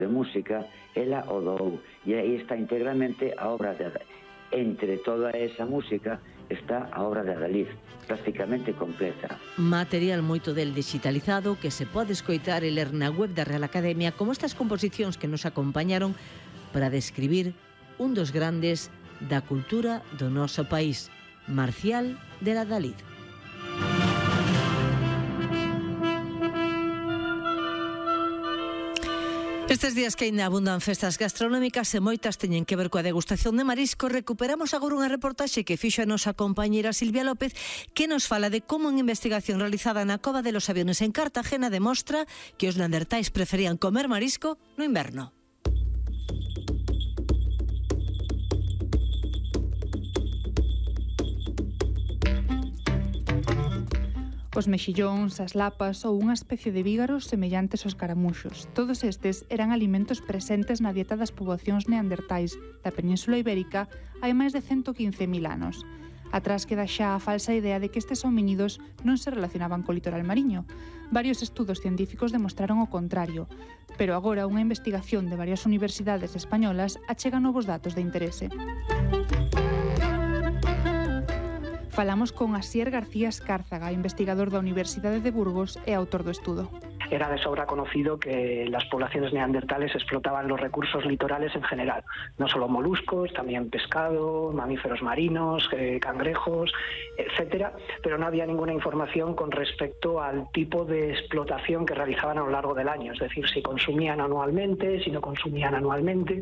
de música, ela o doou, e aí está integralmente a obra de Adalid. Entre toda esa música está a obra de Adalid, prácticamente completa. Material moito del digitalizado que se pode escoitar e ler na web da Real Academia, como estas composicións que nos acompañaron para describir un dos grandes da cultura do noso país, Marcial de Adalid. Estes días que ainda abundan festas gastronómicas e moitas teñen que ver coa degustación de marisco, recuperamos agora unha reportaxe que fixo a nosa compañeira Silvia López, que nos fala de como unha investigación realizada na Cova de los Aviones en Cartagena demostra que os neandertais preferían comer marisco no inverno. Os mexillóns, as lapas ou unha especie de vígaros semellantes aos caramuxos. Todos estes eran alimentos presentes na dieta das poboacións neandertais da Península Ibérica hai máis de 115.000 anos. Atrás queda xa a falsa idea de que estes homínidos non se relacionaban co litoral mariño. Varios estudos científicos demostraron o contrario, pero agora unha investigación de varias universidades españolas achega novos datos de interese. Falamos con Asier García Escárzaga, investigador da Universidade de Burgos e autor do estudo. Era de sobra conocido que las poblaciones neandertales explotaban los recursos litorales en general, no solo moluscos, también pescado, mamíferos marinos, cangrejos, etcétera, pero no había ninguna información con respecto al tipo de explotación que realizaban a lo largo del año, es decir, si consumían anualmente, si no consumían anualmente.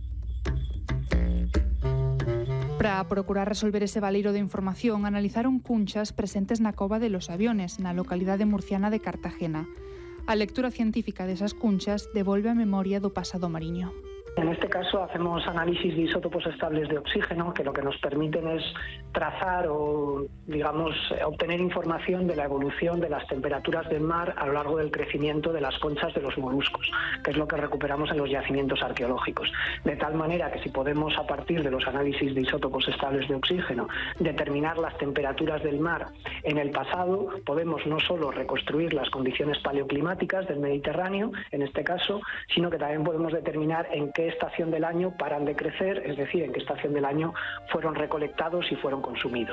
Para procurar resolver ese baleiro de información, analizaron cunchas presentes na Cova de los Aviones, na localidade murciana de Cartagena. A lectura científica desas cunchas devolve a memoria do pasado mariño. En este caso hacemos análisis de isótopos estables de oxígeno, que lo que nos permiten es trazar o, digamos, obtener información de la evolución de las temperaturas del mar a lo largo del crecimiento de las conchas de los moluscos, que es lo que recuperamos en los yacimientos arqueológicos. De tal manera que si podemos, a partir de los análisis de isótopos estables de oxígeno, determinar las temperaturas del mar en el pasado, podemos no solo reconstruir las condiciones paleoclimáticas del Mediterráneo, en este caso, sino que también podemos determinar en qué estación del año paran de crecer, es decir, en qué estación del año fueron recolectados y fueron consumidos.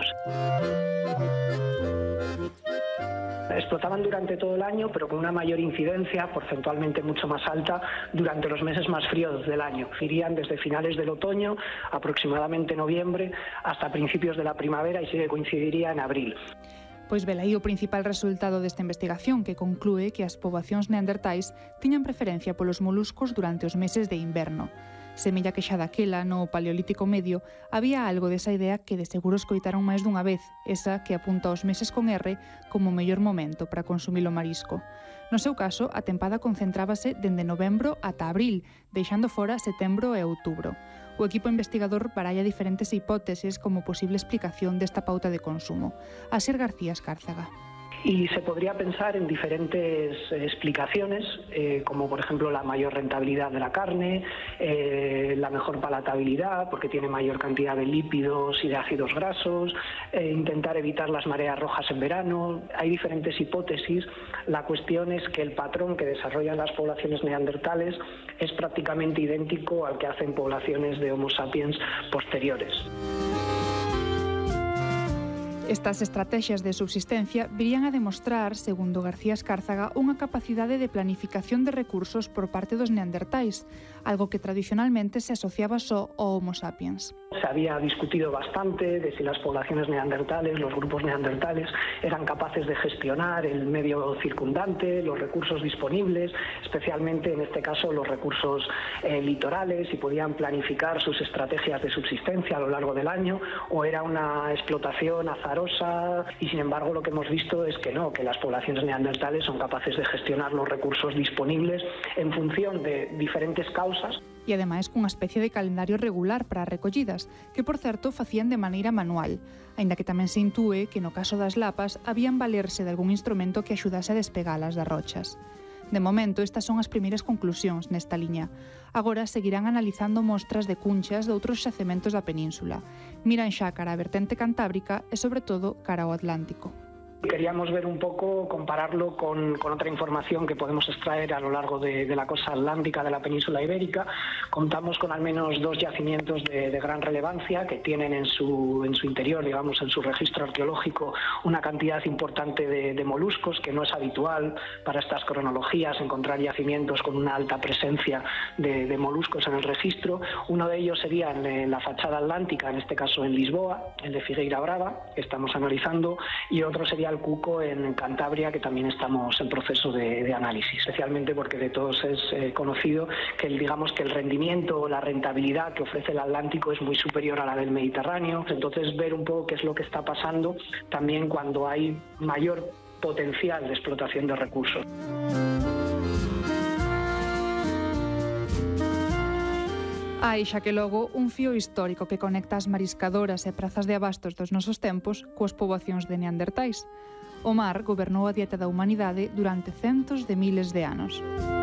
Explotaban durante todo el año, pero con una mayor incidencia, porcentualmente mucho más alta, durante los meses más fríos del año. Irían desde finales del otoño, aproximadamente noviembre, hasta principios de la primavera y sí que coincidiría en abril. Pois velaí o principal resultado desta investigación, que conclúe que as poboacións neandertais tiñan preferencia polos moluscos durante os meses de inverno. Semella que xa daquela, no Paleolítico Medio, había algo desa idea que de seguro escoitaron máis dunha vez, esa que apunta aos meses con R como o mellor momento para consumir o marisco. No seu caso, a tempada concentrábase dende novembro ata abril, deixando fora setembro e outubro. O equipo investigador baralla diferentes hipóteses como posible explicación desta pauta de consumo. Asier García Escárzaga. Y se podría pensar en diferentes explicaciones, como por ejemplo la mayor rentabilidad de la carne, la mejor palatabilidad porque tiene mayor cantidad de lípidos y de ácidos grasos, intentar evitar las mareas rojas en verano. Hay diferentes hipótesis. La cuestión es que el patrón que desarrollan las poblaciones neandertales es prácticamente idéntico al que hacen poblaciones de Homo sapiens posteriores. Estas estrategias de subsistencia virían a demostrar, segundo García Escárzaga, unha capacidade de planificación de recursos por parte dos neandertais, algo que tradicionalmente se asociaba só ao Homo sapiens. Se había discutido bastante de si las poblaciones neandertales, los grupos neandertales, eran capaces de gestionar el medio circundante, los recursos disponibles, especialmente en este caso los recursos litorales, si podían planificar sus estrategias de subsistencia a lo largo del año, o era una explotación azarosa, y sin embargo lo que hemos visto es que no, que las poblaciones neandertales son capaces de gestionar los recursos disponibles en función de diferentes causas. E ademais cunha especie de calendario regular para recollidas, que por certo facían de maneira manual, aínda que tamén se intúe que no caso das lapas habían valerse de algún instrumento que axudase a despegalas das rochas. De momento, estas son as primeiras conclusións nesta liña. Agora seguirán analizando mostras de cunchas de outros xacementos da península. Miran xa cara a vertente cantábrica e, sobre todo, cara ao Atlántico. Queríamos ver un poco, compararlo con otra información que podemos extraer a lo largo de la costa atlántica de la península ibérica. Contamos con al menos 2 yacimientos de gran relevancia que tienen en su interior, digamos, en su registro arqueológico, una cantidad importante de moluscos, que no es habitual para estas cronologías encontrar yacimientos con una alta presencia de moluscos en el registro. Uno de ellos sería en la fachada atlántica, en este caso en Lisboa, el de Figueira Brava, que estamos analizando, y otro sería el Cuco en Cantabria, que también estamos en proceso de análisis, especialmente porque de todos es conocido que el rendimiento o la rentabilidad que ofrece el Atlántico es muy superior a la del Mediterráneo. Entonces, ver un poco qué es lo que está pasando también cuando hay mayor potencial de explotación de recursos. Hai xa que logo un fío histórico que conecta as mariscadoras e prazas de abastos dos nosos tempos coas poboacións de neandertais. O mar gobernou a dieta da humanidade durante centos de miles de anos.